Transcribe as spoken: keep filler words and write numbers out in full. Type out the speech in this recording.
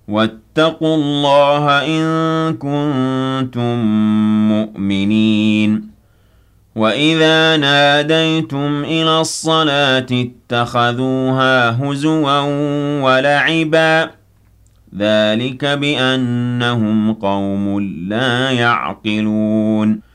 واتقوا الله إن كنتم مؤمنين وإذا ناديتم إلى الصلاة اتخذوها هزوا ولعبا ذلك بأنهم قوم لا يعقلون